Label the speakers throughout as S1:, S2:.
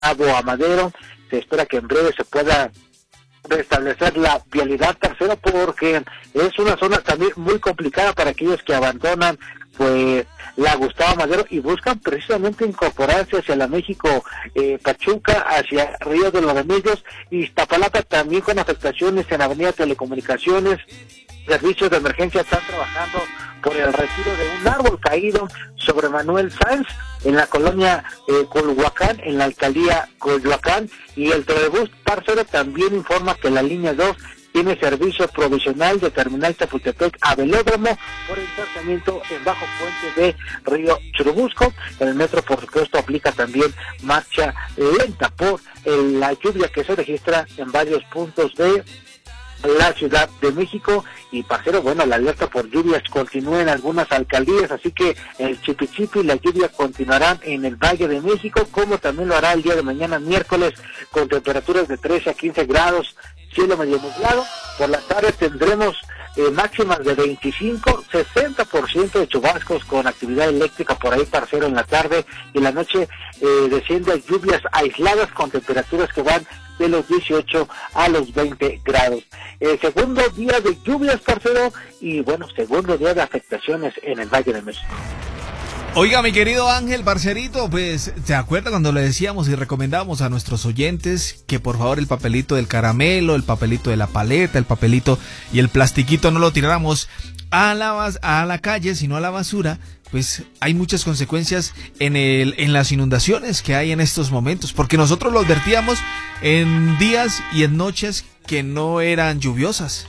S1: Gustavo Amadero. Se espera que en breve se pueda restablecer la vialidad, parcero, porque es una zona también muy complicada para aquellos que abandonan pues la Gustavo Madero y buscan precisamente incorporarse hacia la México Pachuca, hacia Río de los Remedios, y Iztapalapa también con afectaciones en Avenida Telecomunicaciones. Servicios de emergencia están trabajando por el retiro de un árbol caído sobre Manuel Sáenz en la colonia Colhuacán, en la alcaldía Colhuacán, y el Telebús parcero también informa que la línea 2 tiene servicio provisional de Terminal Chapultepec a Velódromo por el tratamiento en Bajo Puente de Río Churubusco. En el metro, por supuesto, aplica también marcha lenta por la lluvia que se registra en varios puntos de la Ciudad de México. Y parcero, bueno, la alerta por lluvias continúa en algunas alcaldías, así que el chipichipi y la lluvia continuarán en el Valle de México, como también lo hará el día de mañana miércoles, con temperaturas de 13 a 15 grados, cielo medio nublado. Por la tarde tendremos máximas de 25, 60% de chubascos con actividad eléctrica por ahí, parcero, en la tarde, y en la noche desciende a lluvias aisladas con temperaturas que van de los 18 a los 20 grados. Segundo día de lluvias, parcero, y bueno, segundo día de afectaciones en el Valle de México.
S2: Oiga, mi querido Ángel, parcerito, pues, ¿se acuerda cuando le decíamos y recomendábamos a nuestros oyentes que por favor el papelito del caramelo, el papelito de la paleta, el papelito y el plastiquito no lo tiráramos a la calle, sino a la basura? Pues hay muchas consecuencias en las inundaciones que hay en estos momentos, porque nosotros lo advertíamos en días y en noches que no eran lluviosas.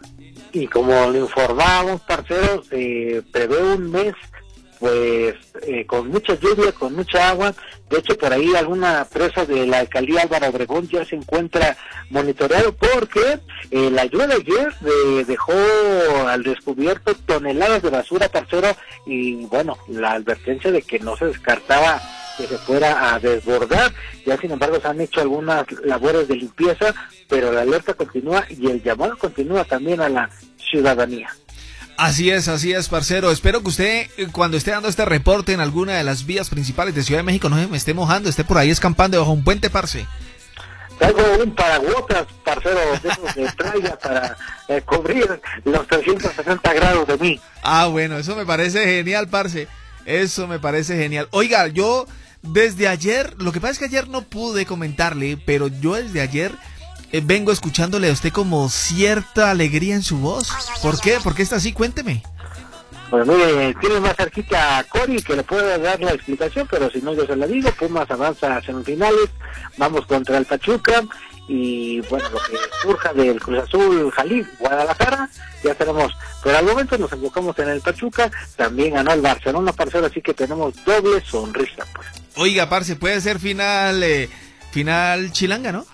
S1: Y como lo informábamos, parceros, prevé un mes pues con mucha lluvia, con mucha agua. De hecho, por ahí alguna presa de la alcaldía Álvaro Obregón ya se encuentra monitoreado, porque la lluvia de ayer dejó al descubierto toneladas de basura, parcero, y bueno, la advertencia de que no se descartaba que se fuera a desbordar. Ya sin embargo se han hecho algunas labores de limpieza, pero la alerta continúa y el llamado continúa también a la ciudadanía.
S2: Así es, parcero. Espero que usted, cuando esté dando este reporte en alguna de las vías principales de Ciudad de México, no se me esté mojando, esté por ahí escampando bajo un puente, parce.
S1: Traigo un paraguotas, parcero, de playa para cubrir los 360 grados de mí.
S2: Ah, bueno, eso me parece genial, parce. Eso me parece genial. Oiga, yo desde ayer, lo que pasa es que ayer no pude comentarle, pero yo desde ayer vengo escuchándole a usted como cierta alegría en su voz. ¿Por qué? ¿Por qué está así? Cuénteme.
S1: Pues mire, tiene más cerquita a Cori, que le puede dar la explicación, pero si no yo se la digo. Pumas avanza a semifinales, vamos contra el Pachuca, y bueno, lo que surja del Cruz Azul, Jalisco, Guadalajara, ya tenemos. Pero al momento nos enfocamos en el Pachuca. También ganó el Barcelona, parcero, así que tenemos doble sonrisa, pues.
S2: Oiga, parce, puede ser final chilanga, ¿no?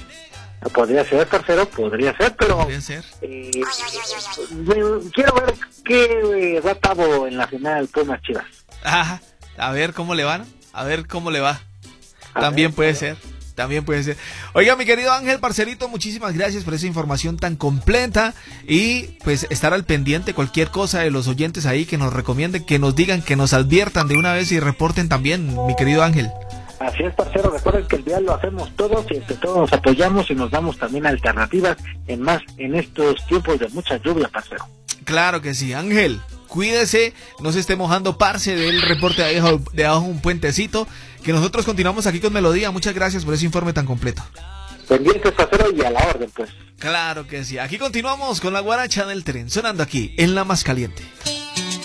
S1: Podría ser, parcero, podría ser, pero
S2: podría ser.
S1: Quiero ver qué va Tavo en la final Pumas Chivas.
S2: Ajá, a ver cómo le va, ¿no? A ver cómo le va. También puede ser. Oiga, mi querido Ángel, parcerito, muchísimas gracias por esa información tan completa, y pues estar al pendiente cualquier cosa de los oyentes ahí que nos recomienden, que nos digan, que nos adviertan de una vez y reporten también, mi querido Ángel.
S1: Así es, parcero, recuerden que el día lo hacemos todos y entre todos nos apoyamos y nos damos también alternativas en estos tiempos de mucha lluvia, parcero.
S2: Claro que sí, Ángel, cuídese, no se esté mojando, parce, del reporte de abajo un puentecito, que nosotros continuamos aquí con Melodía. Muchas gracias por ese informe tan completo.
S1: Pendientes, parcero, y a la orden, pues.
S2: Claro que sí, aquí continuamos con la guaracha del tren, sonando aquí en La Más Caliente.